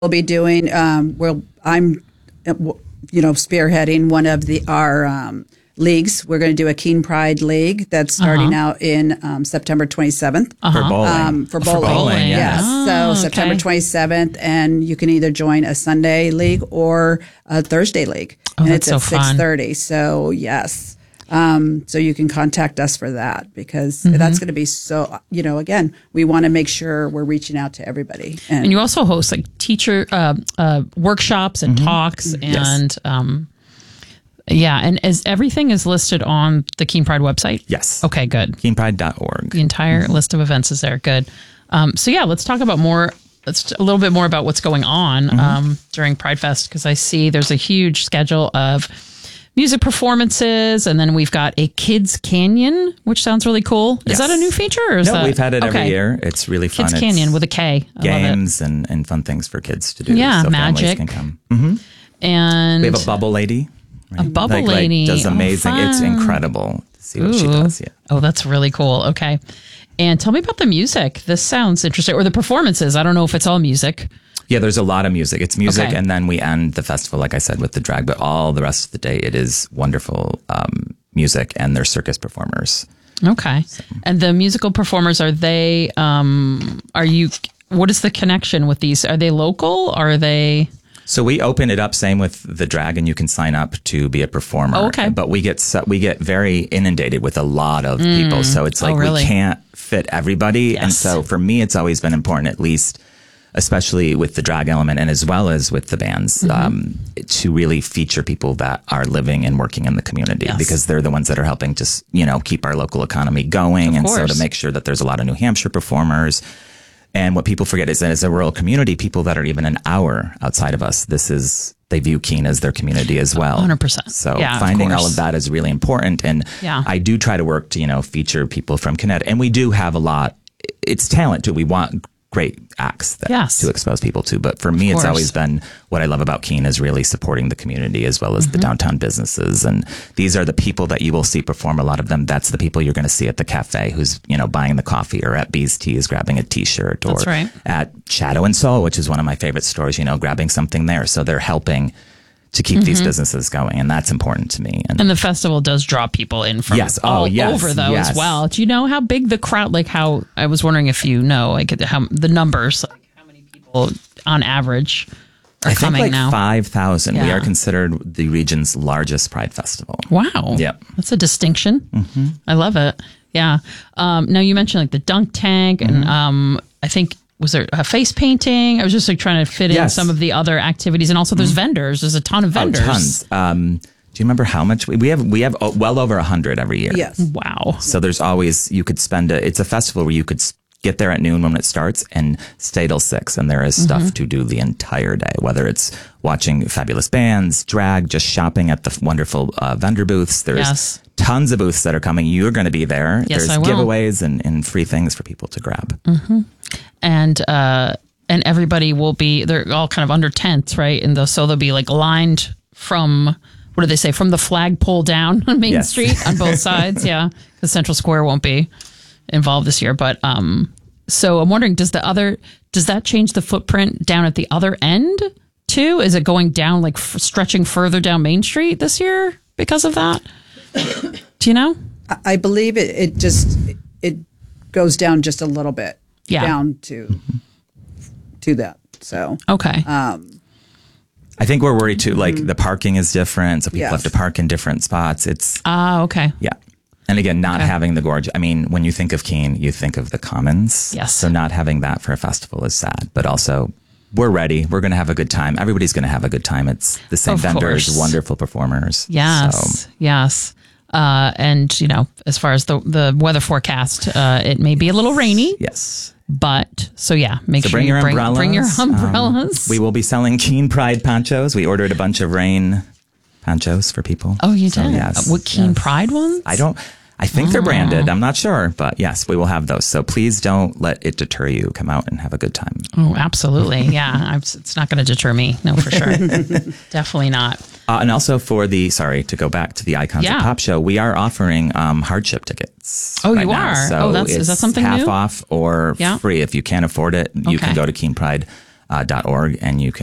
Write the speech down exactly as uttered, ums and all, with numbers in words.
We'll be doing, um, we'll, I'm, uh, w- you know, spearheading one of the, our, um, leagues. We're going to do a Keene Pride League that's starting Uh-huh. out in um, September twenty-seventh. Uh-huh. For bowling. Um, for bowling. For bowling, yes. yes. Ah, So September okay. twenty-seventh, and you can either join a Sunday league or a Thursday league. Oh, and that's it's so at fun. six thirty. So, yes. Um, so you can contact us for that because Mm-hmm. that's going to be so, you know, again, we want to make sure we're reaching out to everybody. And, And you also host like teacher uh, uh, workshops and talks and um, yeah, and is everything is listed on the Keene Pride website? Yes. Okay, good. Keene Pride dot org. The entire list of events is there. Good. Um, so yeah, let's talk about more. Let's a little bit more about what's going on um, during Pride Fest because I see there's a huge schedule of music performances, and then we've got a Kids Canyon, which sounds really cool. Is Yes. that a new feature? Or is No, that, we've had it every okay. year. It's really fun. Kids It's Canyon with a K. I love it. games and, and fun things for kids to do. Yeah, so magic. families can come. hmm And We have a bubble lady. Right? A bubble like, like, lady. does Oh, amazing. it's fun. incredible to see what she Ooh. does. Yeah. Oh, that's really cool. Okay. And tell me about the music. This sounds interesting. Or the performances. I don't know if it's all music. Yeah, there's a lot of music. It's music, Okay. and then we end the festival, like I said, with the drag. But all the rest of the day, it is wonderful um, music, and they're circus performers. Okay. And the musical performers, are they, um, are you, what is the connection with these? Are they local? Are they? So we open it up, same with the drag, and you can sign up to be a performer. Oh, okay. But we get su- we get very inundated with a lot of people, so it's like Oh, really? we can't fit everybody. And Yes. so for me, it's always been important, at least, especially with the drag element, and as well as with the bands, Mm-hmm. um, to really feature people that are living and working in the community Yes. because they're the ones that are helping just you know keep our local economy going, Of and so course. to make sure that there's a lot of New Hampshire performers. And what people forget is that as a rural community, people that are even an hour outside of us, this is, they view Keene as their community as well. one hundred percent. So Yeah, of finding all course. of that is really important. And Yeah. I do try to work to, you know, feature people from Connecticut. And we do have a lot, it's talent too. We want great acts that, Yes. to expose people to. But for me, it's course. always been what I love about Keene is really supporting the community as well as Mm-hmm. the downtown businesses. And these are the people that you will see perform. A lot of them, that's the people you're going to see at the cafe who's, you know, buying the coffee, or at Bee's Teas, grabbing a t-shirt, or That's right. at Shadow and Soul, which is one of my favorite stores, you know, grabbing something there. So they're helping to keep these businesses going. And that's important to me. And, And the festival does draw people in from Yes. Oh, all yes, over, though, yes. as well. Do you know how big the crowd, like how, I was wondering if you know, like how the numbers, like how many people on average are I think coming like now? five thousand. We Yeah. are considered the region's largest Pride Festival. Wow. Yep. That's a distinction. Mm-hmm. I love it. Yeah. Um, now you mentioned like the dunk tank Mm-hmm. and um, I think, was there a face painting? I was just like trying to fit in Yes. some of the other activities. And also there's vendors. There's a ton of vendors. Oh, tons. Um, do you remember how much we, we have? We have oh, well over a hundred every year. yes. Wow. So there's always, you could spend a, it's a festival where you could s- get there at noon when it starts and stay till six. And there is stuff Mm-hmm. to do the entire day, whether it's watching fabulous bands, drag, just shopping at the f- wonderful uh, vendor booths. There's Yes. tons of booths that are coming. You're going to be there. Yes, There's I will. giveaways and, and free things for people to grab. And, uh, and everybody will be, they're all kind of under tents, right? And the, so they'll be like lined from, what do they say, from the flagpole down on Main Yes. Street on both sides. Yeah. Because Central Square won't be involved this year. But um, so I'm wondering, does the other, does that change the footprint down at the other end too? Is it going down, like f- stretching further down Main Street this year because of that? Do you know? I- I believe it, it just, it goes down just a little bit. Yeah. Down to, to that. So, Okay. I think we're worried too, like the parking is different. So people Yes. have to park in different spots. It's, Ah, okay. yeah. And again, not Okay. having the gorge. I mean, when you think of Keene, you think of the Commons. Yes. So not having that for a festival is sad, but also we're ready. We're going to have a good time. Everybody's going to have a good time. It's the same Of vendors, course. wonderful performers. Yes, So, yes. Uh, and, you know, as far as the, the weather forecast, uh, it may be a little rainy, yes. but so yeah, make So sure bring you your bring, umbrellas. bring your Um, umbrellas. we will be selling Keene Pride ponchos. We ordered a bunch of rain ponchos for people. oh, you So, did? yes. Uh, what Keene yes. Pride ones? I don't, I think they're branded. I'm not sure, but yes, we will have those. So please don't let it deter you. Come out and have a good time. Oh, absolutely. Yeah, I'm, it's not going to deter me. No, for sure. Definitely not. Uh, and also for the, sorry, to go back to the Icons Yeah. of Pop show, we are offering um, hardship tickets. Oh, right you now. are? So Oh, that's- is it's that something half new? off or Yeah. free. If you can't afford it, you Okay. can go to Keene Pride uh, dot org, and you can